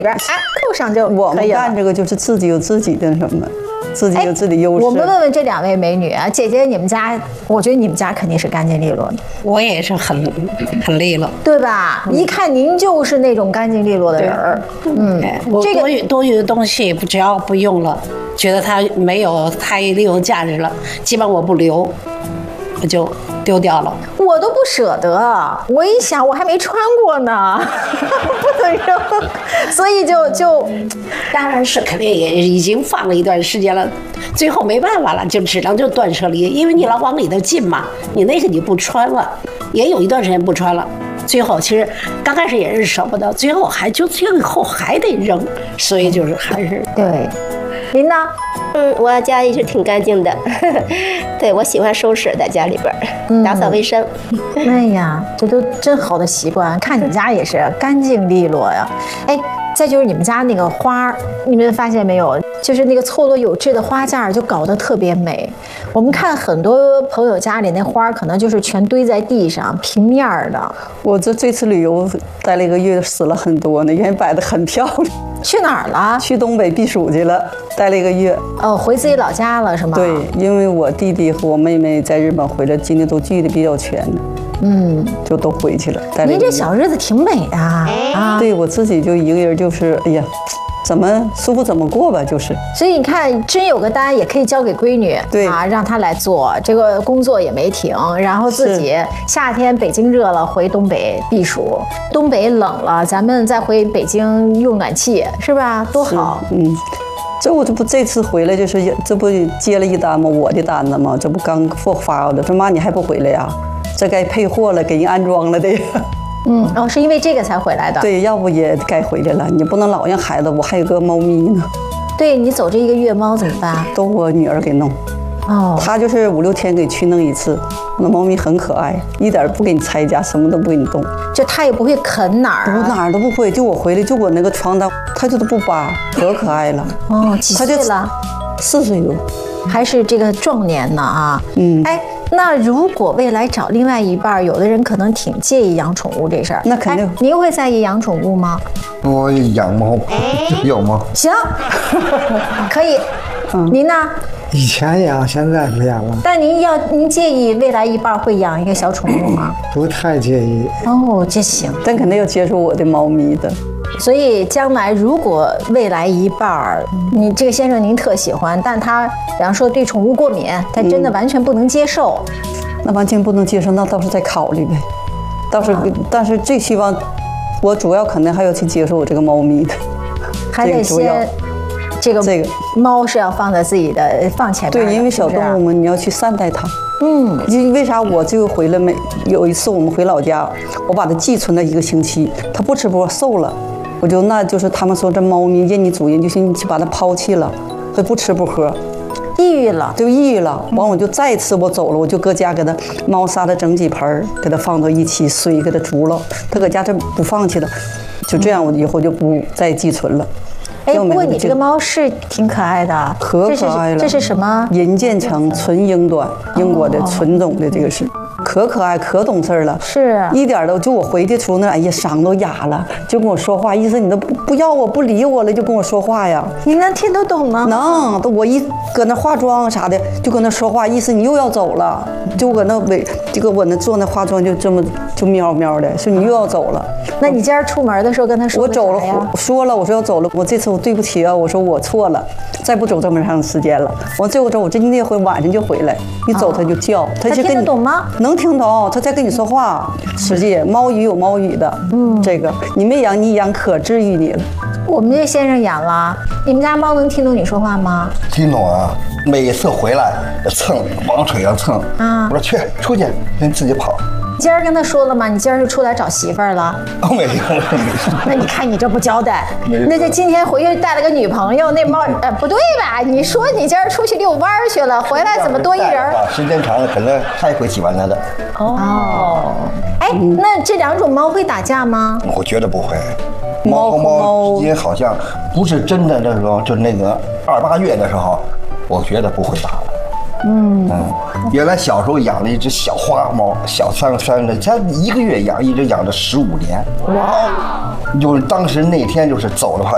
边扣上就可以了。 我们干这个就是自己有自己的什么，自己有自己的优势。 我们问问这2位美女啊，姐姐，你们家，我觉得你们家肯定是干净利落的。 我也是很利落， 对吧？一看您就是那种干净利落的人儿。 我多余的东西只要不用了，觉得它没有太利用价值了，基本我不留，我就丢掉了。 我都不舍得，我一想我还没穿过呢，不能扔，所以就， 当然是肯定也已经放了一段时间了，最后没办法了，就只能就断舍离，因为你老往里头进嘛，你那个你不穿了，也有一段时间不穿了。最后其实刚开始也是舍不得，最后还得扔，所以就是还是对。您呢？ 我家也是挺干净的，对，我喜欢收拾在家里边，打扫卫生。 哎呀，这都真好的习惯，看你家也是干净利落呀。哎，再就是你们家那个花，你们发现没有？就是那个错落有致的花架，就搞得特别美。我们看很多朋友家里那花，可能就是全堆在地上，平面的。 我这次旅游待了1个月，死了很多呢，因为摆得很漂亮。 去哪儿了？ 去东北避暑去了，待了1个月。 哦，回自己老家了是吗？ 对，因为我弟弟和我妹妹在日本回来，今年都聚得比较全，就都回去了。 您这小日子挺美啊！ 对我自己就一个人，就是哎呀，怎么舒服怎么过吧，就是。 所以你看，真有个单也可以交给闺女， 对啊，让她来做，这个工作也没停，然后自己夏天北京热了回东北避暑，东北冷了咱们再回北京用暖气，是吧？多好。 这不这次回来就是这不接了一单吗？我的单子吗？这不刚发我的，说妈你还不回来呀？这该配货了，给人安装了的。 是因为这个才回来的。 对，要不也该回来了。你不能老让孩子，我还有个猫咪呢。 对，你走这1个月，猫怎么办？ 都我女儿给弄。她就是5、6天给去弄一次。那猫咪很可爱，一点不给你拆家，什么都不给你动。 就它也不会啃哪儿， 哪儿都不会。就我回来，就我那个床单，它就都不扒，可可爱了。 几岁了 ？4岁多。 还是这个壮年呢啊。哎，那如果未来找另外一半，有的人可能挺介意养宠物这事儿。 那肯定。 您会在意养宠物吗？ 我养猫，有吗？ 行，可以。您呢？ 以前养，现在不养了。 但您介意未来一半会养一个小宠物吗？ 不太介意。 这行。 但肯定要接受我的猫咪的。 所以将来如果未来一半，你这个先生您特喜欢，但他比方说对宠物过敏，他真的完全不能接受。 那完全不能接受，那倒是再考虑呗。但是最希望，我主要肯定还要去接受我这个猫咪的。 还得先。这个猫是要放在自己的放前面。 对，因为小动物嘛，你要去善待它。为啥我这个回来没？有一次我们回老家，我把它寄存了1个星期，它不吃不喝，瘦了。那就是他们说这猫咪认你主人，就行，你去把它抛弃了，它不吃不喝， 抑郁了， 就抑郁了。完我就再次我走了，我就搁家给它猫砂的整几盆，给它放到一起，水给它煮了，它搁家这不放弃了，就这样我以后就不再寄存了。 不过你这个猫是挺可爱的， 可爱了。 这是什么？ 银渐层纯英短，英国的纯种的，这个是可爱，可懂事了。 是一点都，就我回去时候那，哎呀，嗓都哑了，就跟我说话，意思你都不要我，不理我了，就跟我说话呀。 你能听得懂吗？ 能，我一搁那化妆啥的，就搁那说话，意思你又要走了，就搁那我那做那化妆就这么就喵喵的，说你又要走了。 那你今儿出门的时候跟他说？ 我走了，说了，我说要走了，我这次我对不起啊，我说我错了，再不走这么长时间了。我最后走，我这今天晚上就回来，一走他就叫， 他听得懂吗？ 能听懂，他在跟你说话。实际猫语有猫语的，这个你没养，你养可治愈你了。 我们这先生养了，你们家猫能听懂你说话吗？ 听懂啊，每次回来蹭，往腿上蹭。我说去出去，人自己跑。 今儿跟他说了吗？你今儿是出来找媳妇儿了？ 没有。 那你看你这不交代，那就今天回去带了个女朋友，那猫不对吧？你说你今儿出去遛弯去了，回来怎么多一人？ 时间长了，可能他也会喜欢他的。 哎，那这2种猫会打架吗？ 我觉得不会。猫和猫之间好像不是真的那种，就那个2、8月的时候，我觉得不会打了。原来小时候养了一只小花猫，小3的，才1个月养，一直养了15年。哇！就是当时那天就是走的话，